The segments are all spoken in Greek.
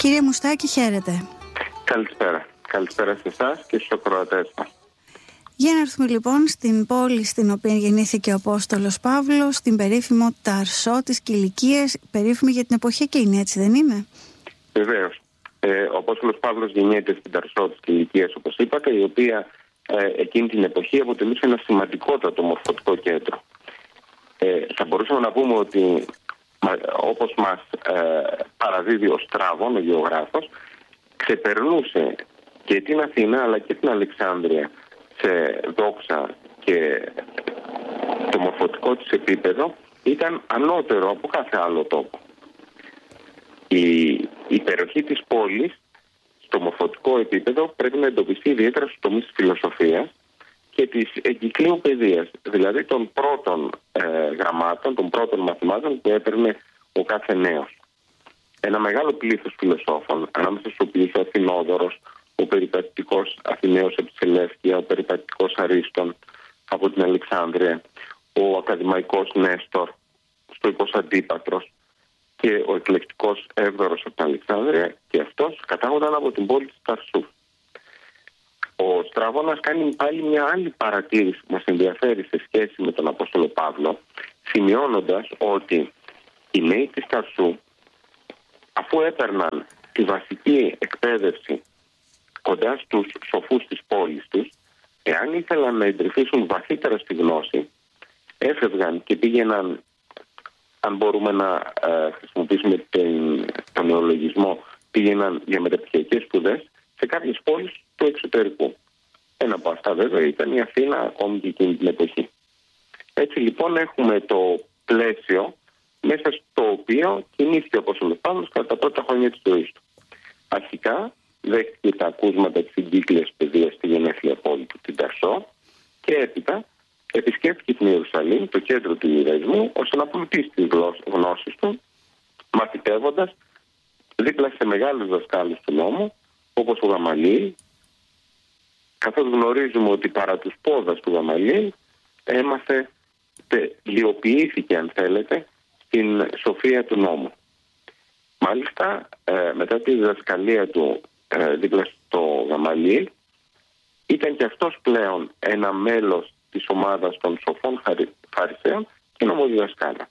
Κύριε Μουστάκη, χαίρετε. Καλησπέρα. Καλησπέρα σε εσάς και στους ακροατές μας. Για να έρθουμε λοιπόν στην πόλη στην οποία γεννήθηκε ο Απόστολος Παύλος, στην περίφημο Ταρσό της Κιλικίας, περίφημη για την εποχή εκείνη, έτσι δεν είναι? Βεβαίως. Ο Απόστολος Παύλος γεννιέται στην Ταρσό της Κιλικίας, όπως είπατε, η οποία εκείνη την εποχή αποτελούσε ένα σημαντικότατο μορφωτικό κέντρο. Θα μπορούσαμε να πούμε ότι, όπως μας παραδίδει ο Στράβων, ο γεωγράφος, ξεπερνούσε και την Αθήνα αλλά και την Αλεξάνδρεια σε δόξα, και το μορφωτικό της επίπεδο ήταν ανώτερο από κάθε άλλο τόπο. Η περιοχή της πόλης στο μορφωτικό επίπεδο πρέπει να εντοπιστεί ιδιαίτερα στους τομείς της φιλοσοφίας και της εγκυκλίου παιδείας, δηλαδή των πρώτων γραμμάτων, των πρώτων μαθημάτων που έπαιρνε ο κάθε νέος. Ένα μεγάλο πλήθος φιλοσόφων, ανάμεσα στους οποίους ο Αθηνόδωρος, ο περιπατητικός Αθηναίος από τη Σελεύκεια, ο περιπατητικός Αρίστον από την Αλεξάνδρεια, ο ακαδημαϊκός Νέστορ, Στοικός Αντίπατρος και ο εκλεκτικός Εύδωρος από την Αλεξάνδρεια, και αυτός κατάγονταν από την πόλη της Ταρσού. Ο Στραβώνας κάνει πάλι μια άλλη παρατήρηση που μας ενδιαφέρει σε σχέση με τον Απόστολο Παύλο, σημειώνοντας ότι οι νέοι της Ταρσού, αφού έπαιρναν τη βασική εκπαίδευση κοντά στους σοφούς της πόλης τους, εάν ήθελαν να εντρυφήσουν βαθύτερα στη γνώση, έφευγαν και πήγαιναν, αν μπορούμε να χρησιμοποιήσουμε τον νεολογισμό, πήγαιναν για μεταπτυχιακές σπουδές σε κάποιες πόλεις του εξωτερικού. Ένα από αυτά βέβαια ήταν η Αθήνα, ακόμη και εκείνη την εποχή. Έτσι λοιπόν έχουμε το πλαίσιο μέσα στο οποίο κινήθηκε ο Απόστολος Παύλος κατά τα πρώτα χρόνια της ζωής του. Αρχικά δέχτηκε τα ακούσματα της εγκύκλειας παιδείας στη γενέθλια πόλη του, την Ταρσό, και έπειτα επισκέφθηκε την Ιερουσαλήμ, το κέντρο του Ιουδαϊσμού, ώστε να πλουτίσει τις γνώσεις του, μαθητεύοντας δίπλα σε μεγάλους δασκάλους του νόμου, όπως ο Γαμαλίελ, καθώς γνωρίζουμε ότι παρά τους πόδας του Γαμαλίελ έμαθε, λιοποιήθηκε αν θέλετε, στην σοφία του νόμου. Μάλιστα, μετά τη διδασκαλία του δίπλα στο Γαμαλίελ, ήταν και αυτός πλέον ένα μέλος της ομάδας των σοφών φαρισαίων και νομοδιδασκάλων.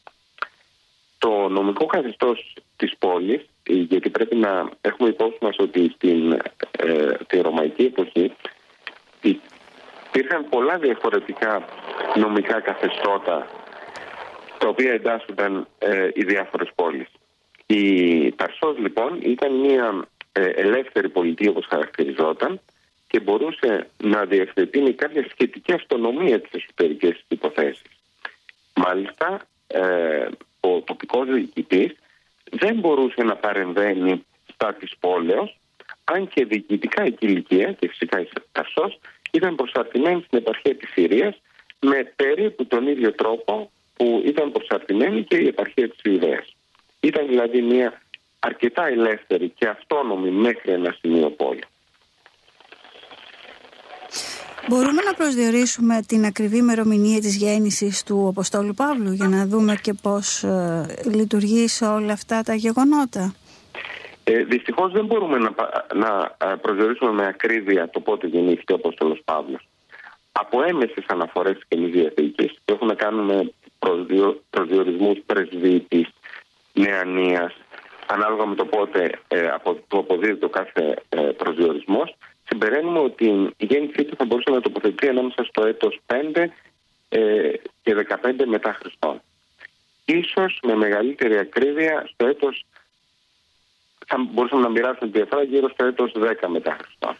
Το νομικό καθεστώς της πόλης, γιατί πρέπει να έχουμε υπόψη μας ότι στη ρωμαϊκή εποχή υπήρχαν πολλά διαφορετικά νομικά καθεστώτα τα οποία εντάσσονταν οι διάφορες πόλεις. Η Ταρσός λοιπόν ήταν μια ελεύθερη πολιτεία, όπως χαρακτηριζόταν, και μπορούσε να διευθετεί κάποια σχετική αυτονομία της εσωτερικής υποθέσεις. Μάλιστα, ο τοπικός διοικητής δεν μπορούσε να παρεμβαίνει στα της πόλεως, αν και διοικητικά η Κιλικία και φυσικά η Ταρσός ήταν προσαρτημένη στην επαρχία της Συρίας με περίπου τον ίδιο τρόπο που ήταν προσαρτημένη και η επαρχία της Ιουδαίας. Ήταν δηλαδή μια αρκετά ελεύθερη και αυτόνομη μέχρι ένα σημείο πόλη. Μπορούμε να προσδιορίσουμε την ακριβή ημερομηνία της γέννησης του Αποστόλου Παύλου για να δούμε και πώς λειτουργεί σε όλα αυτά τα γεγονότα? Δυστυχώς δεν μπορούμε να προσδιορίσουμε με ακρίβεια το πότε γεννήθηκε ο Απόστολος Παύλος. Από έμεσες αναφορές της Καινής Διαθήκης που έχουν να κάνουν με προσδιορισμούς πρεσβύτης, νεανίας, ανάλογα με το πότε του αποδίδεται ο κάθε προσδιορισμός, συμπεραίνουμε ότι η γέννησή του θα μπορούσε να τοποθετεί ανάμεσα στο έτος 5 και 15 μετά Χριστόν. Ίσως με μεγαλύτερη ακρίβεια στο έτος, θα μπορούσαμε να μοιράσουμε τη διαφορά γύρω στο έτος 10 μετά Χριστόν.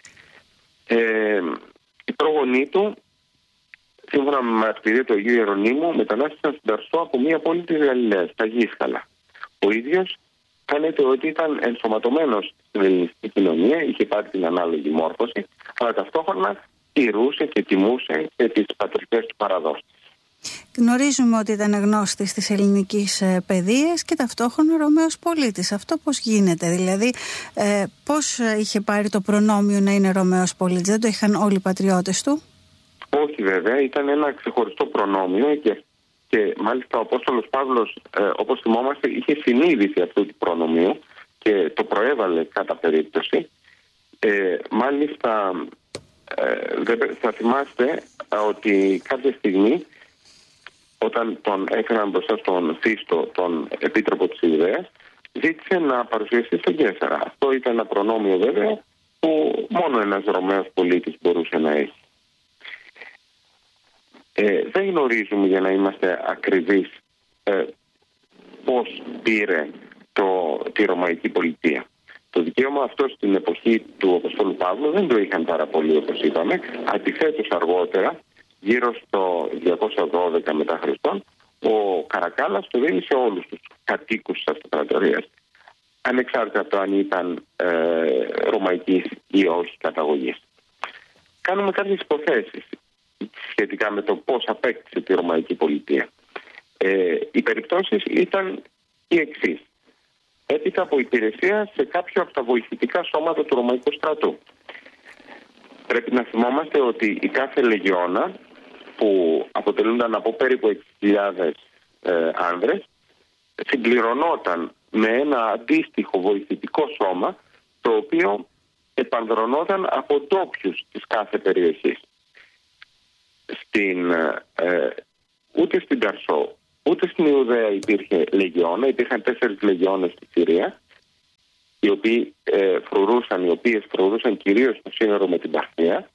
Οι πρόγονοί του, σύμφωνα με μαρτυρία του Αγίου Ιερονύμου, μετανάστευσαν στην Ταρσό από μια πόλη της Γαλιλαίας, τα Γίσχαλα. Ο ίδιος φαίνεται ότι ήταν ενσωματωμένος στην ελληνική κοινωνία, είχε πάρει την ανάλογη μόρφωση, αλλά ταυτόχρονα τηρούσε και τιμούσε και τις πατρικές του παραδόσεις. Γνωρίζουμε ότι ήταν γνώστης της ελληνικής παιδείας και ταυτόχρονα Ρωμαίος πολίτης. Αυτό πώς γίνεται, δηλαδή πώς είχε πάρει το προνόμιο να είναι Ρωμαίος πολίτης? Δεν το είχαν όλοι οι πατριώτες του? Όχι βέβαια, ήταν ένα ξεχωριστό προνόμιο και μάλιστα ο Απόστολος Παύλος, όπως θυμόμαστε, είχε συνείδηση αυτού του προνομίου και το προέβαλε κατά περίπτωση. Μάλιστα θα θυμάστε ότι κάποια στιγμή, όταν τον έφεραν μπροστά στον Φίστο, τον επίτροπο της Ιδέας, ζήτησε να παρουσιαστεί στον Καίσαρα. Αυτό ήταν ένα προνόμιο βέβαια που μόνο ένας Ρωμαίος πολίτης μπορούσε να έχει. Δεν γνωρίζουμε, για να είμαστε ακριβείς, πώς πήρε τη Ρωμαϊκή πολιτεία. Το δικαίωμα αυτό στην εποχή του Αποστόλου Παύλου δεν το είχαν πάρα πολύ, όπως είπαμε. Αντιθέτως, αργότερα, γύρω στο 212 μετά Χριστόν, ο Καρακάλλας το δίνει σε όλους τους κατοίκους της αυτοκρατορίας, ανεξάρτητα από το αν ήταν ρωμαϊκής ή όχι καταγωγής. Κάνουμε κάποιες υποθέσεις σχετικά με το πώς απέκτησε τη Ρωμαϊκή πολιτεία. Οι περιπτώσεις ήταν οι εξής. Έπειτα από υπηρεσία σε κάποιο από τα βοηθητικά σώματα του Ρωμαϊκού στρατού. Πρέπει να θυμόμαστε ότι η κάθε λεγιώνα, που αποτελούνταν από περίπου 6.000 άνδρες, συμπληρωνόταν με ένα αντίστοιχο βοηθητικό σώμα, το οποίο επανδρωνόταν από ντόπιους της κάθε περιοχής. Ούτε στην Ταρσό, ούτε στην Ιουδαία υπήρχε λεγιώνα. Υπήρχαν 4 λεγιώνες στη Συρία, οι οποίες φρουρούσαν κυρίως το σύνορο με την Παρθία,